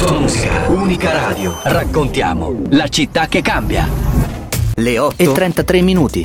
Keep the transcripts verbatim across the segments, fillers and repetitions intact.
otto Musica, unica radio. Raccontiamo la città che cambia. Le otto e trentatré minuti.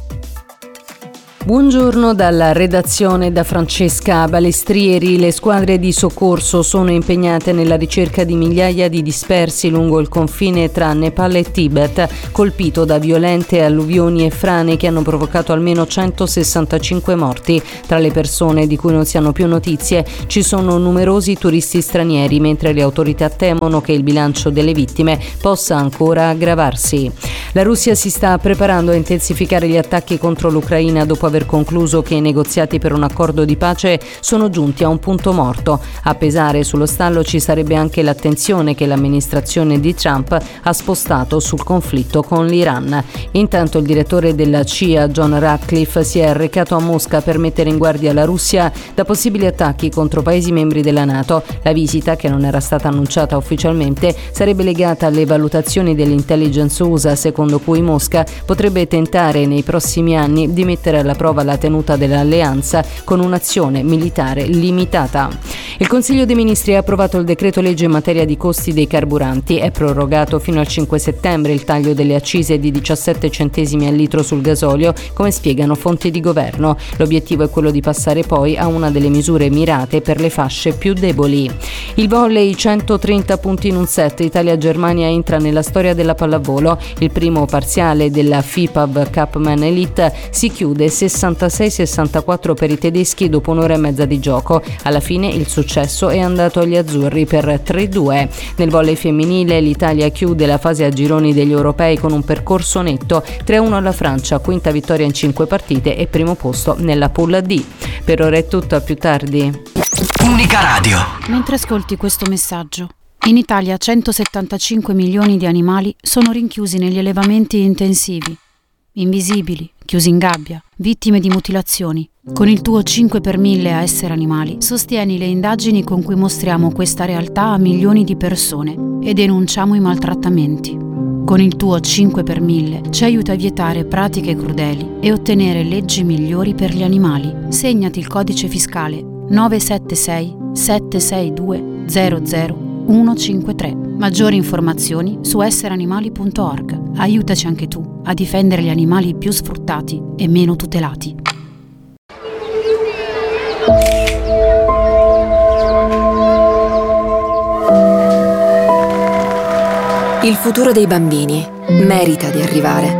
Buongiorno dalla redazione da Francesca Balestrieri. Le squadre di soccorso sono impegnate nella ricerca di migliaia di dispersi lungo il confine tra Nepal e Tibet, colpito da violente alluvioni e frane che hanno provocato almeno centosessantacinque morti. Tra le persone di cui non si hanno più notizie ci sono numerosi turisti stranieri, mentre le autorità temono che il bilancio delle vittime possa ancora aggravarsi. La Russia si sta preparando a intensificare gli attacchi contro l'Ucraina dopo aver concluso che i negoziati per un accordo di pace sono giunti a un punto morto. A pesare sullo stallo ci sarebbe anche l'attenzione che l'amministrazione di Trump ha spostato sul conflitto con l'Iran. Intanto il direttore della C I A, John Ratcliffe, si è recato a Mosca per mettere in guardia la Russia da possibili attacchi contro paesi membri della NATO. La visita, che non era stata annunciata ufficialmente, sarebbe legata alle valutazioni dell'intelligence U S A, secondo cui Mosca potrebbe tentare nei prossimi anni di mettere alla prova la tenuta dell'alleanza con un'azione militare limitata. Il Consiglio dei Ministri ha approvato il decreto legge in materia di costi dei carburanti. È prorogato fino al cinque settembre il taglio delle accise di diciassette centesimi al litro sul gasolio, come spiegano fonti di governo. L'obiettivo è quello di passare poi a una delle misure mirate per le fasce più deboli. Il volley, centotrenta punti in un set. Italia-Germania entra nella storia della pallavolo. Il primo parziale della FIPAV Cupman Elite si chiude sessantasei sessantaquattro per i tedeschi dopo un'ora e mezza di gioco. Alla fine il successo è andato agli azzurri per tre due. Nel volley femminile l'Italia chiude la fase a gironi degli europei con un percorso netto: tre a uno alla Francia, quinta vittoria in cinque partite e primo posto nella pool D. Per ora è tutto, a più tardi. Unica radio. Mentre ascolti questo messaggio, in Italia centosettantacinque milioni di animali sono rinchiusi negli allevamenti intensivi, invisibili, chiusi in gabbia, vittime di mutilazioni. Con il tuo cinque per mille a Essere Animali sostieni le indagini con cui mostriamo questa realtà a milioni di persone e denunciamo i maltrattamenti. Con il tuo cinque per mille ci aiuta a vietare pratiche crudeli e ottenere leggi migliori per gli animali. Segnati il codice fiscale nove sette sei sette sei due zero zero uno cinque tre. Maggiori informazioni su essere animali punto org. Aiutaci anche tu a difendere gli animali più sfruttati e meno tutelati. Il futuro dei bambini merita di arrivare.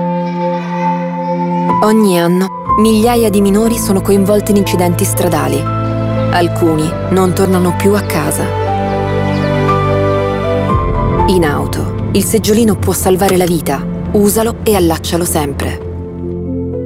Ogni anno migliaia di minori sono coinvolti in incidenti stradali. Alcuni non tornano più a casa. In auto, il seggiolino può salvare la vita. Usalo e allaccialo sempre.